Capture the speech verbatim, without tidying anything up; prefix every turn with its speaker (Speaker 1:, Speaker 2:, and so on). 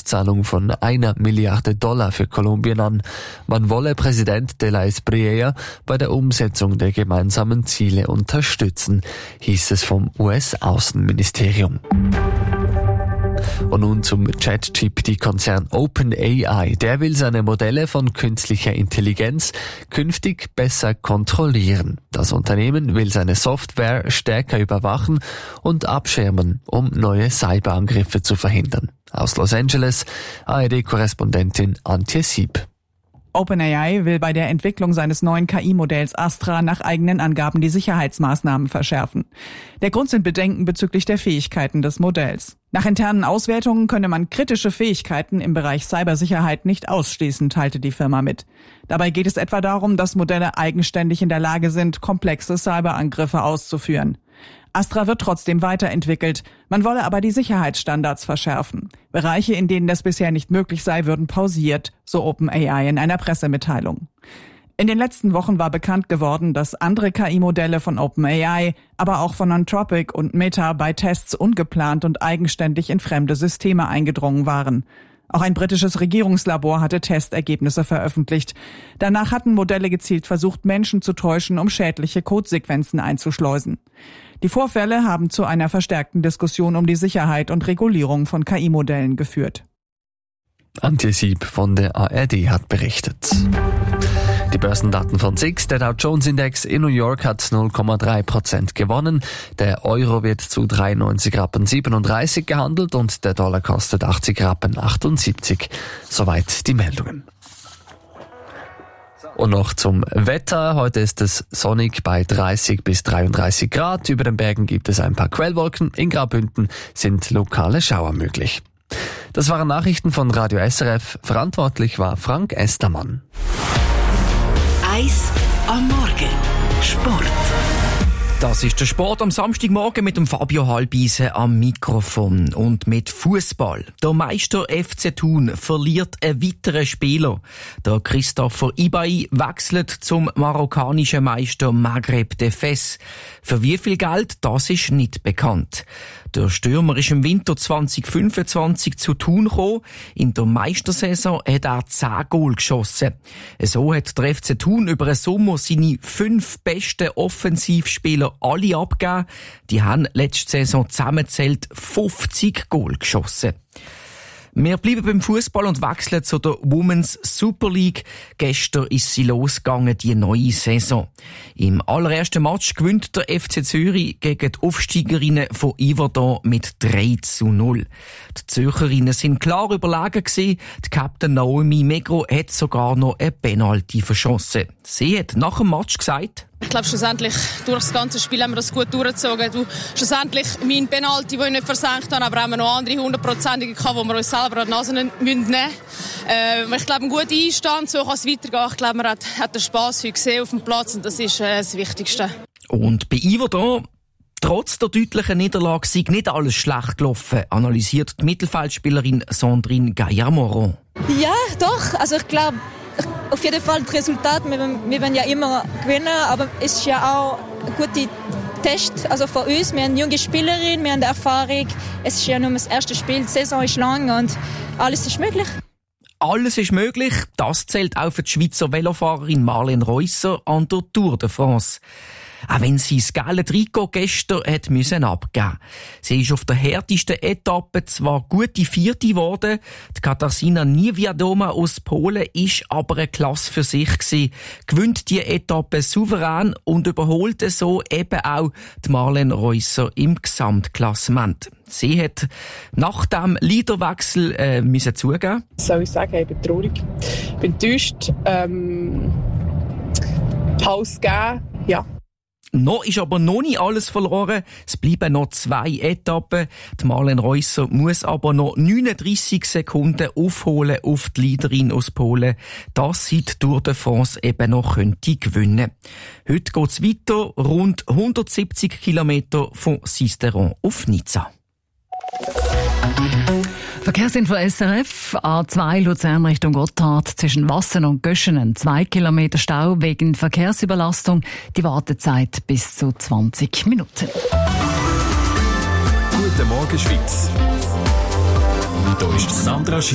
Speaker 1: Vorauszahlung von einer Milliarde Dollar für Kolumbien an. Man wolle Präsident de la Espriella bei der Umsetzung der gemeinsamen Ziele unterstützen, hieß es vom U S-Außenministerium. Und nun zum ChatGPT-Konzern OpenAI. Der will seine Modelle von künstlicher Intelligenz künftig besser kontrollieren. Das Unternehmen will seine Software stärker überwachen und abschirmen, um neue Cyberangriffe zu verhindern. Aus Los Angeles, A R D-Korrespondentin Antje Sieb.
Speaker 2: OpenAI will bei der Entwicklung seines neuen K I-Modells Astra nach eigenen Angaben die Sicherheitsmaßnahmen verschärfen. Der Grund sind Bedenken bezüglich der Fähigkeiten des Modells. Nach internen Auswertungen könne man kritische Fähigkeiten im Bereich Cybersicherheit nicht ausschließen, teilte die Firma mit. Dabei geht es etwa darum, dass Modelle eigenständig in der Lage sind, komplexe Cyberangriffe auszuführen. Astra wird trotzdem weiterentwickelt. Man wolle aber die Sicherheitsstandards verschärfen. Bereiche, in denen das bisher nicht möglich sei, würden pausiert, so OpenAI in einer Pressemitteilung. In den letzten Wochen war bekannt geworden, dass andere K I-Modelle von OpenAI, aber auch von Anthropic und Meta bei Tests ungeplant und eigenständig in fremde Systeme eingedrungen waren. Auch ein britisches Regierungslabor hatte Testergebnisse veröffentlicht. Danach hatten Modelle gezielt versucht, Menschen zu täuschen, um schädliche Codesequenzen einzuschleusen. Die Vorfälle haben zu einer verstärkten Diskussion um die Sicherheit und Regulierung von K I-Modellen geführt.
Speaker 1: Antje Sieb von der A R D hat berichtet. Die Börsendaten von S I X, der Dow Jones Index in New York hat null Komma drei Prozent gewonnen. Der Euro wird zu dreiundneunzig Rappen siebenunddreißig gehandelt und der Dollar kostet achtzig Rappen achtundsiebzig. Soweit die Meldungen. Und noch zum Wetter. Heute ist es sonnig bei dreißig bis dreiunddreißig Grad. Über den Bergen gibt es ein paar Quellwolken. In Graubünden sind lokale Schauer möglich. Das waren Nachrichten von Radio S R F. Verantwortlich war Frank Estermann.
Speaker 3: Eis am Morgen. Sport.
Speaker 4: Das ist der Sport am Samstagmorgen mit dem Fabio Halbisen am Mikrofon. Und mit Fußball. Der Meister F C Thun verliert einen weiteren Spieler. Der Christopher Ibai wechselt zum marokkanischen Meister Maghreb de Fes. Für wie viel Geld, das ist nicht bekannt. Der Stürmer ist im Winter zwanzig fünfundzwanzig zu Thun gekommen. In der Meistersaison hat er zehn Goal geschossen. So hat der F C Thun über den Sommer seine fünf besten Offensivspieler alle abgegeben. Die haben letzte Saison zusammengezählt fünfzig Goal geschossen. Wir bleiben beim Fußball und wechseln zu der Women's Super League. Gestern ist sie losgegangen, die neue Saison. Im allerersten Match gewinnt der F C Zürich gegen die Aufsteigerinnen von Yverdon mit drei zu null. Die Zürcherinnen sind klar überlegen gewesen. Die Captain Naomi Megro hat sogar noch eine Penalty verschossen. Sie hat nach dem Match gesagt:
Speaker 5: Ich glaube, schlussendlich, durch das ganze Spiel haben wir das gut durchgezogen. Du, schlussendlich, mein Penalty, den ich nicht versenkt habe, aber haben wir noch andere hundertprozentige gehabt, wo wir uns selber an die Nase nehmen müssen. Äh, ich glaube, ein guter Einstand, so kann es weitergehen. Ich glaube, man hat, hat den Spass heute gesehen auf dem Platz und das ist äh, das Wichtigste.
Speaker 4: Und bei Yverdon, trotz der deutlichen Niederlage, sei nicht alles schlecht gelaufen, analysiert die Mittelfeldspielerin Sandrine Gaillard-Moron.
Speaker 6: Ja, doch. Also ich glaube, auf jeden Fall das Resultat, wir, wir wollen ja immer gewinnen, aber es ist ja auch ein guter Test also für uns. Wir haben eine junge Spielerin, wir haben Erfahrung. Es ist ja nur das erste Spiel, die Saison ist lang und alles ist möglich.
Speaker 4: Alles ist möglich, das zählt auch für die Schweizer Velofahrerin Marlene Reusser an der Tour de France. Auch wenn sie das gelbe Trikot gestern hat müssen abgeben. Sie ist auf der härtesten Etappe zwar gute Vierte geworden. Die Katarzyna Niewiadoma aus Polen ist aber eine Klasse für sich gewesen. Gewinnt die Etappe souverän und überholt so eben auch die Marlene Reusser im Gesamtklassement. Sie hat nach dem Leaderwechsel äh, müssen zugeben.
Speaker 7: Was soll ich sagen? Ich bin traurig. Ich bin enttäuscht. Ähm, Pause geben, ja.
Speaker 4: Noch ist aber noch nicht alles verloren. Es bleiben noch zwei Etappen. Die Marlene Reusser muss aber noch neununddreissig Sekunden aufholen auf die Leaderin aus Polen, dass sie die Tour de France eben noch könnte gewinnen. Heute geht's weiter, rund hundertsiebzig Kilometer von Sisteron auf Nizza.
Speaker 8: Verkehrsinfo S R F, A zwei Luzern Richtung Gotthard, zwischen Wassen und Göschenen, zwei Kilometer Stau wegen Verkehrsüberlastung, die Wartezeit bis zu zwanzig Minuten.
Speaker 9: Guten Morgen, Schweiz. Hier ist Sandra Schiff.